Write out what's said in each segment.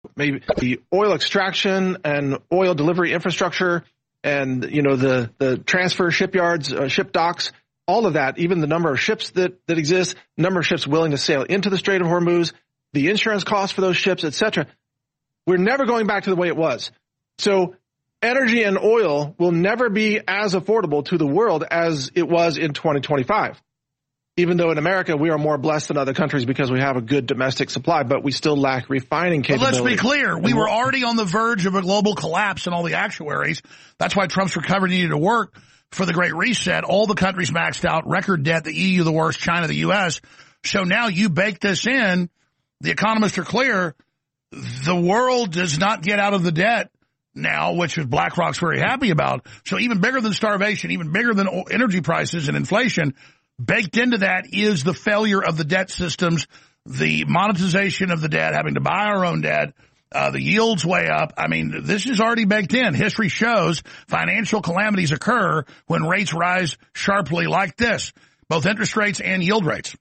maybe the oil extraction and oil delivery infrastructure and, the transfer shipyards, ship docks, all of that, even the number of ships that exist, number of ships willing to sail into the Strait of Hormuz, the insurance costs for those ships, etc. We're never going back to the way it was. So energy and oil will never be as affordable to the world as it was in 2025. Even though in America we are more blessed than other countries because we have a good domestic supply, but we still lack refining capability. But let's be clear. We were already on the verge of a global collapse in all the actuaries. That's why Trump's recovery needed to work for the Great Reset. All the countries maxed out, record debt, the EU the worst, China the U.S. So now you bake this in. The economists are clear. The world does not get out of the debt now, which is BlackRock's very happy about. So even bigger than starvation, even bigger than energy prices and inflation, baked into that is the failure of the debt systems, the monetization of the debt, having to buy our own debt, the yields way up. I mean, this is already baked in. History shows financial calamities occur when rates rise sharply like this, both interest rates and yield rates.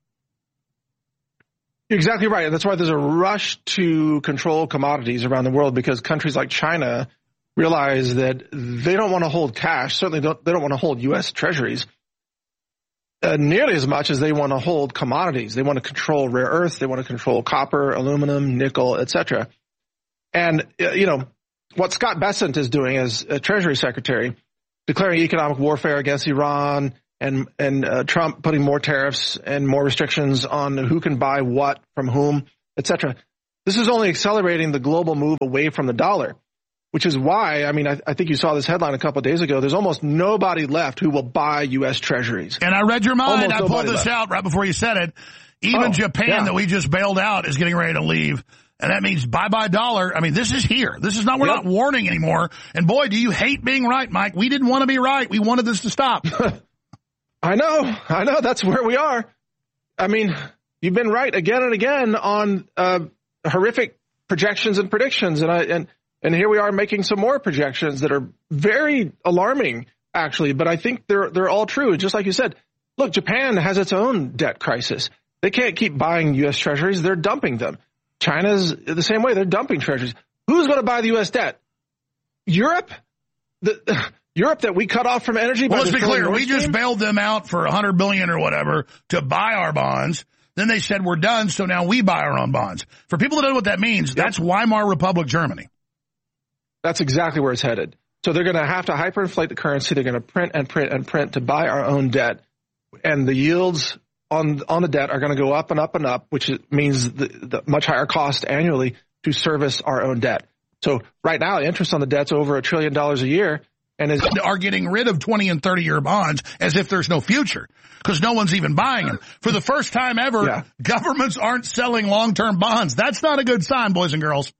You're exactly right. That's why there's a rush to control commodities around the world, because countries like China realize that they don't want to hold cash. Certainly they don't want to hold U.S. treasuries nearly as much as they want to hold commodities. They want to control rare earths. They want to control copper, aluminum, nickel, etc. And, what Scott Bessent is doing as a Treasury Secretary, declaring economic warfare against Iran and Trump putting more tariffs and more restrictions on who can buy what from whom, etc. This is only accelerating the global move away from the dollar, which is why, I think you saw this headline a couple of days ago. There's almost nobody left who will buy U.S. treasuries. And I read your mind. I pulled this out right before you said it. Even Japan that we just bailed out is getting ready to leave. And that means bye-bye dollar. This is here. This is not, we're not warning anymore. And boy, do you hate being right, Mike. We didn't want to be right. We wanted this to stop. I know. That's where we are. You've been right again and again on horrific projections and predictions. And here we are making some more projections that are very alarming, actually. But I think they're all true. Just like you said, look, Japan has its own debt crisis. They can't keep buying U.S. treasuries. They're dumping them. China's the same way. They're dumping treasuries. Who's going to buy the U.S. debt? Europe? Europe that we cut off from energy? Well, let's be clear. We just bailed them out for $100 billion or whatever to buy our bonds. Then they said we're done, so now we buy our own bonds. For people that don't know what that means, that's Weimar Republic Germany. That's exactly where it's headed. So they're going to have to hyperinflate the currency. They're going to print and print and print to buy our own debt. And the yields on the debt are going to go up and up and up, which means the much higher cost annually to service our own debt. So right now, interest on the debt's over $1 trillion a year. And are getting rid of 20 and 30-year bonds as if there's no future, because no one's even buying them. For the first time ever, governments aren't selling long-term bonds. That's not a good sign, boys and girls.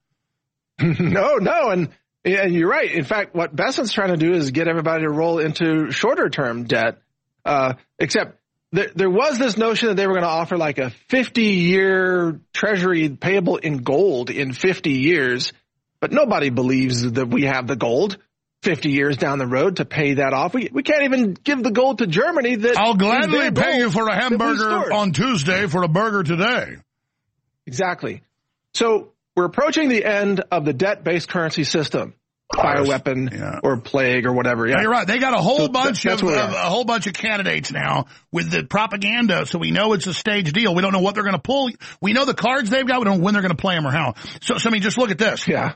No. And you're right. In fact, what Bessent's trying to do is get everybody to roll into shorter-term debt, except there was this notion that they were going to offer like a 50-year treasury payable in gold in 50 years, but nobody believes that we have the gold 50 years down the road to pay that off. We can't even give the gold to Germany. I'll gladly pay you for a hamburger on Tuesday for a burger today. Exactly. So we're approaching the end of the debt-based currency system. Bioweapon or plague or whatever. Yeah, you're right. They got a whole bunch of candidates now with the propaganda, so we know it's a staged deal. We don't know what they're going to pull. We know the cards they've got. We don't know when they're going to play them or how. So just look at this. Yeah.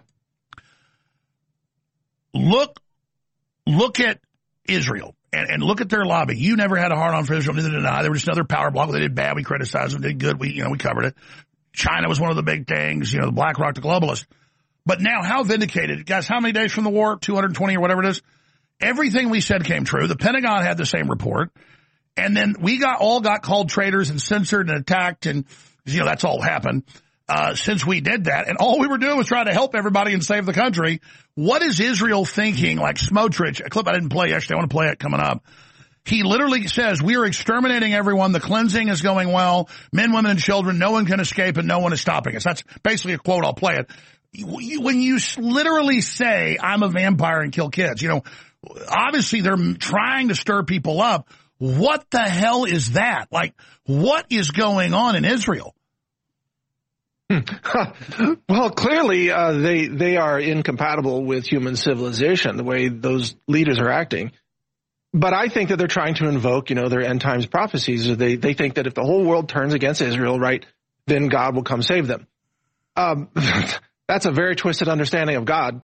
Look at Israel and look at their lobby. You never had a hard on for Israel, neither did I. They were just another power block. They did bad. We criticized them. They did good. We covered it. China was one of the big things. The BlackRock, the globalists. But now, how vindicated? Guys, how many days from the war? 220 or whatever it is? Everything we said came true. The Pentagon had the same report. And then we all got called traitors and censored and attacked. And, that's all happened since we did that. And all we were doing was trying to help everybody and save the country. What is Israel thinking? Like Smotrich, a clip I didn't play yesterday. I want to play it coming up. He literally says, we are exterminating everyone. The cleansing is going well. Men, women, and children. No one can escape and no one is stopping us. That's basically a quote. I'll play it. When you literally say, I'm a vampire and kill kids, obviously they're trying to stir people up. What the hell is that? Like, what is going on in Israel? Well, clearly they are incompatible with human civilization, the way those leaders are acting. But I think that they're trying to invoke, their end times prophecies. They think that if the whole world turns against Israel, right, then God will come save them. That's a very twisted understanding of God.